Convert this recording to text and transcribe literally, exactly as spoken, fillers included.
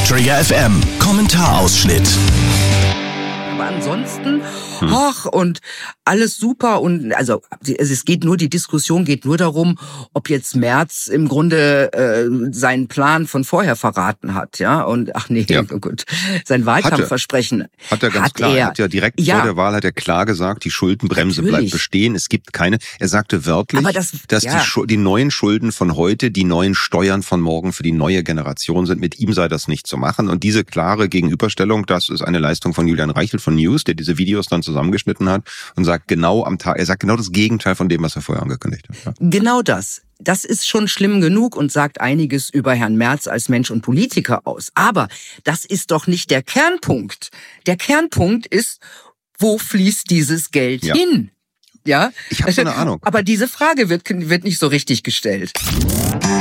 Trigger F M, Kommentarausschnitt. Aber ansonsten, ach, und alles super und also es geht nur, die Diskussion geht nur darum, ob jetzt Merz im Grunde äh, seinen Plan von vorher verraten hat, ja, und ach nee, ja. gut, sein Wahlkampfversprechen. Hat er ganz hat klar, er, er hat ja direkt ja, vor der Wahl hat er klar gesagt, die Schuldenbremse natürlich. bleibt bestehen, es gibt keine, er sagte wörtlich, Aber das, dass ja. die, Schu- die neuen Schulden von heute die neuen Steuern von morgen für die neue Generation sind, mit ihm sei das nicht zu machen und diese klare Gegenüberstellung, das ist eine Leistung von Julian Reichelt von News, der diese Videos dann zusammengeschnitten hat und sagt genau am Tag, er sagt genau das Gegenteil von dem, was er vorher angekündigt hat. Ja. Genau das. Das ist schon schlimm genug und sagt einiges über Herrn Merz als Mensch und Politiker aus. Aber das ist doch nicht der Kernpunkt. Der Kernpunkt ist, wo fließt dieses Geld Ja. hin? Ja? Ich habe so eine Ahnung. Aber diese Frage wird, wird nicht so richtig gestellt.